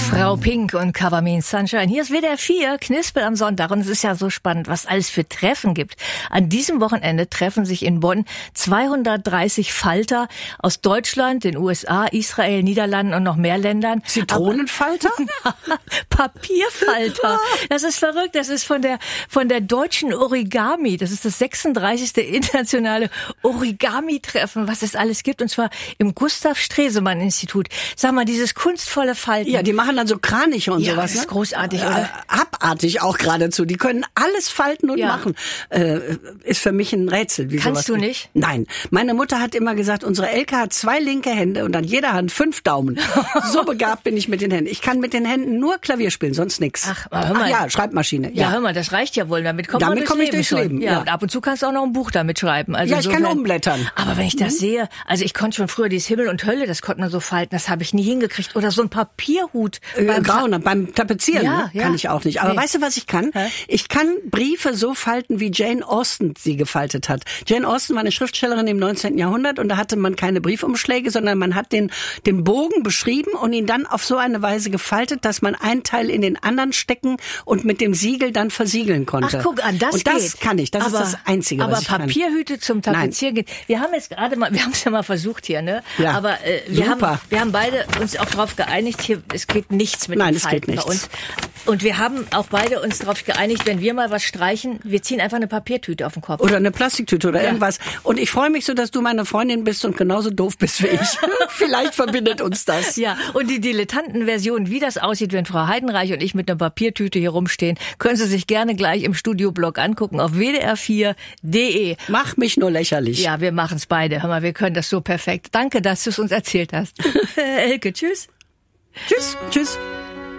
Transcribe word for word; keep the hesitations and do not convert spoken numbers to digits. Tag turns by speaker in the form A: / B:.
A: Frau Pink und Cover Me in Sunshine. Hier ist W D R vier, Knispel am Sonntag. Und es ist ja so spannend, was alles für Treffen gibt. An diesem Wochenende treffen sich in Bonn zweihundertdreißig Falter aus Deutschland, den U S A, Israel, Niederlanden und noch mehr Ländern.
B: Zitronenfalter?
A: Aber, Papierfalter. Das ist verrückt. Das ist von der, von der deutschen Origami. Das ist das sechsunddreißigste internationale Origami-Treffen, was es alles gibt. Und zwar im Gustav-Stresemann-Institut. Sag mal, dieses kunstvolle Falten.
B: Ja, die machen dann so Kraniche und
A: ja,
B: sowas.
A: Das ist
B: ne?
A: großartig, oder?
B: Äh, abartig auch geradezu. Die können alles falten und ja. machen. Äh, ist für mich ein Rätsel. Wie
A: Kannst
B: sowas
A: du
B: geht.
A: nicht?
B: Nein. Meine Mutter hat immer gesagt, unsere Elke hat zwei linke Hände und an jeder Hand fünf Daumen. So begabt bin ich mit den Händen. Ich kann mit den Händen nur Klavier spielen, sonst nichts.
A: Ach, hör mal.
B: Ach ja, Schreibmaschine.
A: Ja.
B: Ja,
A: hör mal, das reicht ja wohl. Damit kommt
B: damit
A: man
B: komme ich durchs
A: schon.
B: Leben.
A: Ja,
B: Ja.
A: und ab und zu kannst du auch noch ein Buch damit schreiben. Also
B: ja, ich kann umblättern.
A: Aber wenn ich das
B: mhm.
A: sehe, also ich konnte schon früher dieses Himmel und Hölle, das konnte man so falten, das habe ich nie hingekriegt. Oder so ein Papierhut.
B: Äh,
A: beim
B: Grauen, Ta- beim Tapezieren
A: ja,
B: ne?
A: ja.
B: kann ich auch nicht. Aber
A: nee.
B: weißt du, was ich kann?
A: Hä?
B: Ich kann Briefe so falten, wie Jane Austen sie gefaltet hat. Jane Austen war eine Schriftstellerin im neunzehnten Jahrhundert und da hatte man keine Briefumschläge, sondern man hat den, den Bogen beschrieben und ihn dann auf so eine Weise gefaltet, dass man einen Teil in den anderen stecken und mit dem Siegel dann versiegeln konnte.
A: Ach, guck an, das
B: Und das
A: geht.
B: kann ich. Das
A: aber,
B: ist das Einzige,
A: aber
B: was ich kann.
A: Aber Papierhüte zum Tapezieren geht. Wir haben jetzt gerade mal, wir haben es ja mal versucht hier, ne?
B: Ja,
A: aber äh, wir
B: super.
A: haben, wir haben beide uns auch darauf geeinigt, hier, es geht nichts mit
B: Nein,
A: dem
B: es
A: Falten
B: geht nichts.
A: bei uns. Und wir haben auch beide uns darauf geeinigt, wenn wir mal was streichen, wir ziehen einfach eine Papiertüte auf den Kopf.
B: Oder eine Plastiktüte oder
A: Ja.
B: irgendwas. Und ich freue mich so, dass du meine Freundin bist und genauso doof bist wie ich. Vielleicht verbindet uns das.
A: Ja, und die Dilettantenversion, wie das aussieht, wenn Frau Heidenreich und ich mit einer Papiertüte hier rumstehen, können Sie sich gerne gleich im Studioblog angucken auf w d r vier punkt d e.
B: Mach mich nur lächerlich.
A: Ja, wir machen's beide. Hör mal, wir können das so perfekt. Danke, dass du es uns erzählt hast. Elke, tschüss.
B: Tschüss. Tschüss.